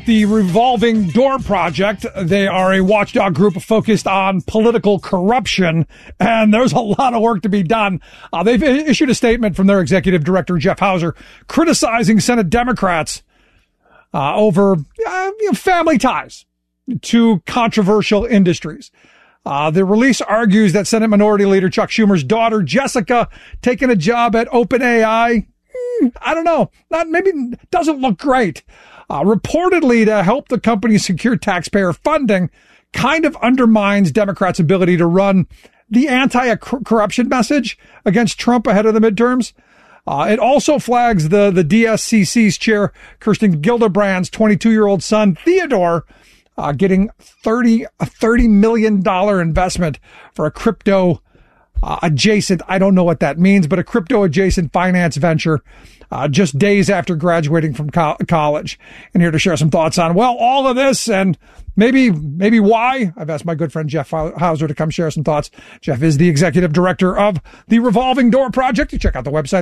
the Revolving Door Project. They are a watchdog group focused on political corruption, and there's a lot of work to be done. They've issued a statement from their executive director, Jeff Hauser, criticizing Senate Democrats over family ties to controversial industries. The release argues that Senate Minority Leader Chuck Schumer's daughter, Jessica, taking a job at OpenAI, I don't know, maybe doesn't look great. Reportedly to help the company secure taxpayer funding, kind of undermines Democrats' ability to run the anti-corruption message against Trump ahead of the midterms. It also flags the DSCC's chair, Kirsten Gillibrand's 22-year-old son, Theodore, getting a $30 million investment for a crypto adjacent, I don't know what that means, but a crypto adjacent finance venture just days after graduating from college. And here to share some thoughts on, well, all of this and maybe why, I've asked my good friend Jeff Hauser to come share some thoughts. Jeff is the executive director of the Revolving Door Project. You check out the website,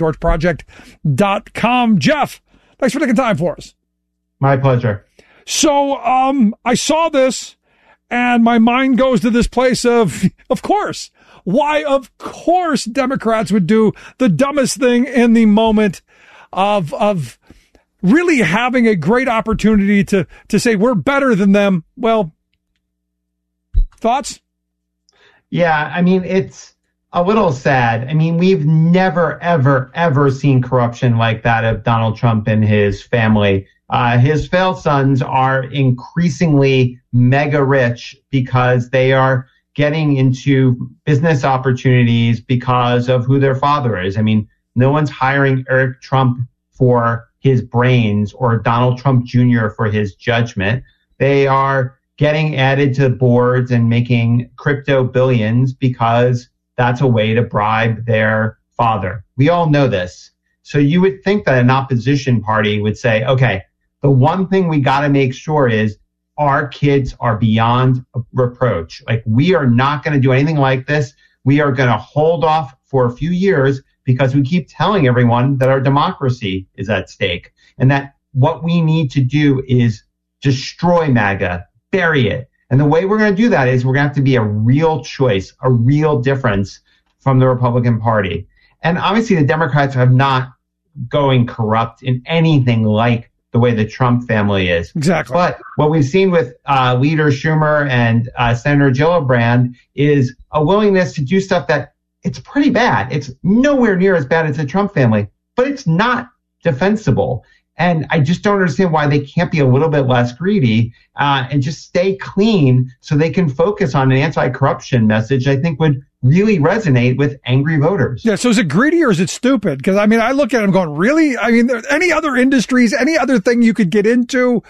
therevolvingdoorproject.com. Jeff, thanks for taking time for us. My pleasure. So I saw this and my mind goes to this place of course. Why, of course, Democrats would do the dumbest thing in the moment of really having a great opportunity to say we're better than them. Well, thoughts? Yeah, I mean, it's a little sad. I mean, we've never, ever, ever seen corruption like that of Donald Trump and his family. His failed sons are increasingly mega rich because they are getting into business opportunities because of who their father is. I mean, no one's hiring Eric Trump for his brains or Donald Trump Jr. for his judgment. They are getting added to boards and making crypto billions because that's a way to bribe their father. We all know this. So you would think that an opposition party would say, okay, the one thing we got to make sure is our kids are beyond reproach. Like, we are not going to do anything like this. We are going to hold off for a few years because we keep telling everyone that our democracy is at stake and that what we need to do is destroy MAGA, bury it. And the way we're going to do that is we're going to have to be a real choice, a real difference from the Republican Party. And obviously the Democrats have not going corrupt in anything like the way the Trump family is. Exactly. But what we've seen with Leader Schumer and Senator Gillibrand is a willingness to do stuff that it's pretty bad. It's nowhere near as bad as the Trump family, but it's not defensible. And I just don't understand why they can't be a little bit less greedy and just stay clean so they can focus on an anti-corruption message I think would really resonate with angry voters. Yeah, so is it greedy or is it stupid? Because, I mean, I look at them going, really? I mean, any other industries, any other thing you could get into?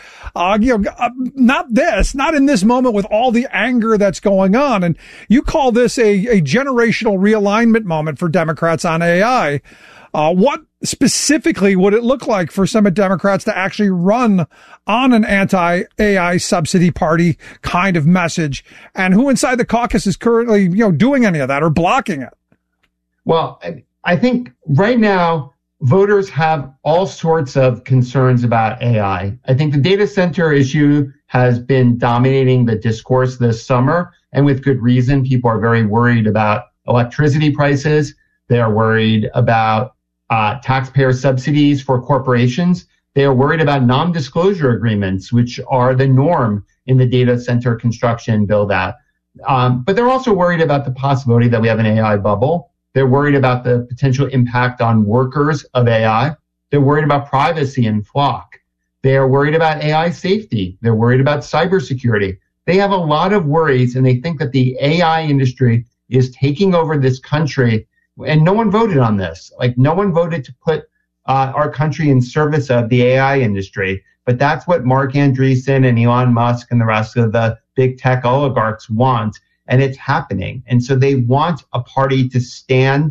Not this, not in this moment with all the anger that's going on. And you call this a generational realignment moment for Democrats on AI. What specifically would it look like for some Democrats to actually run on an anti-AI subsidy party kind of message? And who inside the caucus is currently, doing any of that or blocking it? Well, I think right now voters have all sorts of concerns about AI. I think the data center issue has been dominating the discourse this summer, and with good reason. People are very worried about electricity prices. They are worried about taxpayer subsidies for corporations. They are worried about non-disclosure agreements, which are the norm in the data center construction build-out. But they're also worried about the possibility that we have an AI bubble. They're worried about the potential impact on workers of AI. They're worried about privacy and FLoC. They are worried about AI safety. They're worried about cybersecurity. They have a lot of worries, and they think that the AI industry is taking over this country. And no one voted on this. Like, no one voted to put our country in service of the AI industry. But that's what Mark Andreessen and Elon Musk and the rest of the big tech oligarchs want. And it's happening. And so they want a party to stand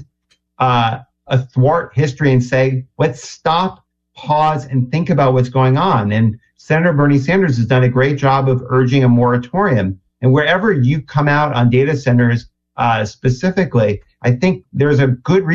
athwart history and say, let's stop, pause, and think about what's going on. And Senator Bernie Sanders has done a great job of urging a moratorium. And wherever you come out on data centers specifically, I think there's a good reason